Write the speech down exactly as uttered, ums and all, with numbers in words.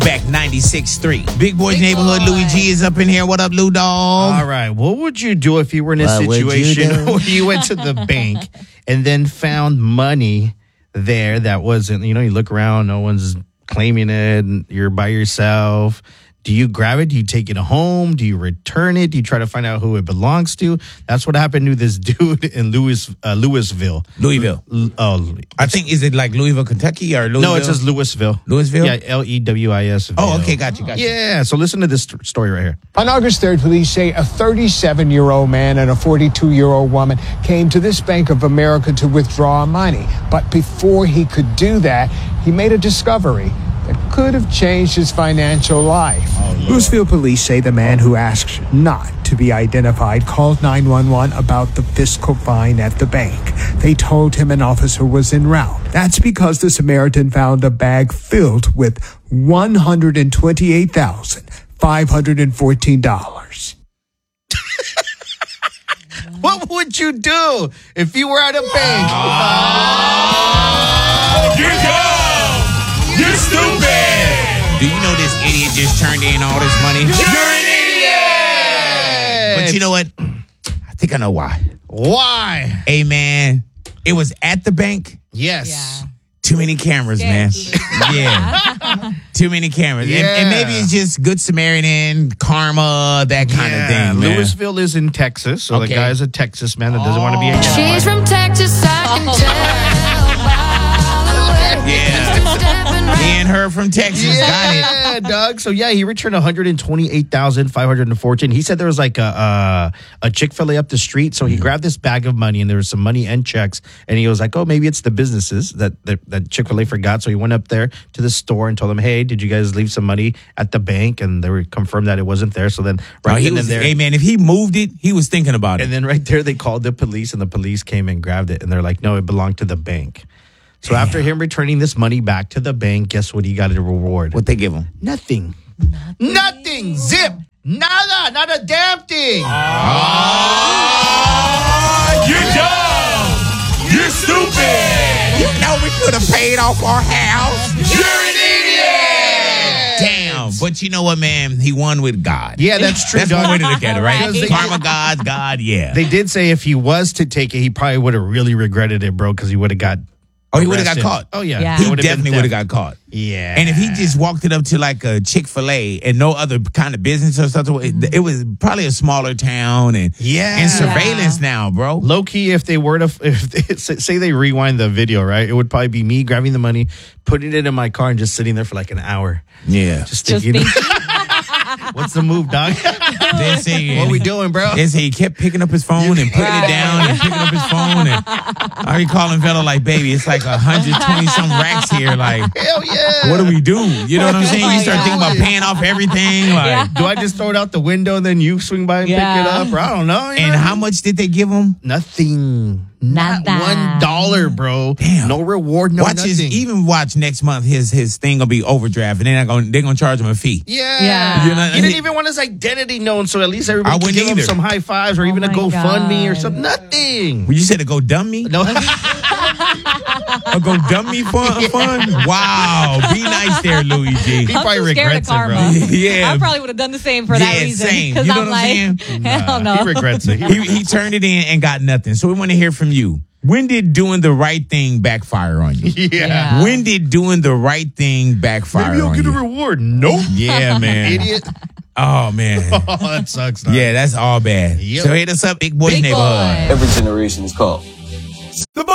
Back ninety-six point three. Big Boy's Big Neighborhood. Boy. Louis G is up in here. What up, Lou Dog? All right. What would you do if you were in a what situation you where you went to the bank and then found money there that wasn't, you know, you look around, no one's claiming it, and you're by yourself. Do you grab it? Do you take it home? Do you return it? Do you try to find out who it belongs to? That's what happened to this dude in Louis, uh, Louisville. Louisville. L- oh, I think, is it like Louisville, Kentucky or Louisville? No, it says Louisville. Louisville? Yeah, L E W I S. Oh, okay, got you, got you. Yeah, so listen to this st- story right here. On August third, police say a thirty-seven-year-old man and a forty-two-year-old woman came to this Bank of America to withdraw money. But before he could do that, he made a discovery that could have changed his financial life. Oh, Louisville police say the man who asked not to be identified called nine one one about the fiscal fine at the bank. They told him an officer was en route. That's because the Samaritan found a bag filled with one hundred twenty-eight thousand five hundred fourteen dollars. What would you do if you were at a bank? Oh, you're dumb! You're stupid! Do you know this idiot just turned in all this money? You're an idiot! But you know what? I think I know why. Why? Hey, man, it was at the bank. Yes. Yeah. Too many cameras, man. Yeah. Too many cameras. Yeah. And, and maybe it's just Good Samaritan, karma, that kind yeah. of thing, man. Louisville is in Texas, so Okay. the guy's a Texas man that doesn't oh. want to be a She's from Texas, I can tell. Yeah. Me and her from Texas. Yeah, Got it. Doug. So, yeah, he returned one hundred twenty-eight thousand five hundred fourteen dollars. He said there was like a uh, a Chick-fil-A up the street. So he mm-hmm. grabbed this bag of money, and there was some money and checks. And he was like, oh, maybe it's the businesses that, that, that Chick-fil-A forgot. So he went up there to the store and told them, hey, did you guys leave some money at the bank? And they were confirmed that it wasn't there. So then right oh, he then was, and there. Hey, man, if he moved it, he was thinking about it. And then right there, they called the police, and the police came and grabbed it. And they're like, no, it belonged to the bank. So Damn. After him returning this money back to the bank, guess what he got as a reward? What they give him? Nothing. Nothing. Nothing. Zip. Nada. Not a damn thing. Oh, you're dumb. You're stupid. You know we could have paid off our house. You're an idiot. Damn. But you know what, man? He won with God. Yeah, that's true. That's one way to look at it, right? Right. Karma, God, God, yeah. They did say if he was to take it, he probably would have really regretted it, bro, because he would have got Oh, he would have got arrested. caught. Oh, yeah. Yeah. He would've definitely been would have def- got caught. Yeah. And if he just walked it up to like a Chick-fil-A and no other kind of business or something, it, it was probably a smaller town and Yeah. and surveillance now, bro. Low key, if they were to, if they, say they rewind the video, right, it would probably be me grabbing the money, putting it in my car, and just sitting there for like an hour. Yeah. Just Just thinking, thinking. what's the move, dog? They say, What we doing, bro? They say he kept picking up his phone and putting it down and picking up his phone. And I be calling Velo like, baby, it's like one hundred twenty some racks here. Like, Hell yeah. what do we do? You know what I'm saying? Oh You my start God. thinking about paying off everything. Like, Yeah. Do I just throw it out the window and then you swing by and Yeah. pick it up? Or I don't know. you and know? how much did they give him? Nothing. Not Nada. one dollar, bro. Damn. No reward, no watch nothing. his, even watch next month. His his thing gonna be overdraft, and they're not gonna they're gonna charge him a fee. Yeah. Yeah. You know, He didn't even want his identity known, so at least everybody I could wouldn't give him either. some high fives or even a my GoFundMe or God. something. Nothing. Well, you said to go dumb me? No. A go dumb me fun? fun? Wow. Be nice there, Louis G. He I'm probably so scared regrets of it, bro. karma. Yeah. I probably would have done the same for that Yeah, reason. same. Because You know I'm what I'm like, saying? hell no. He regrets it. He He, he turned it in and got nothing. So we want to hear from you. When did doing the right thing backfire on you? Yeah. Yeah. When did doing the right thing backfire Maybe you'll on get you? a reward. Nope. Yeah, man. Idiot. Oh, man. Oh, that sucks. Dog. Yeah, that's all bad. Yep. So hit us up, Big Boy's Big Neighborhood. Boy. Every generation is called. The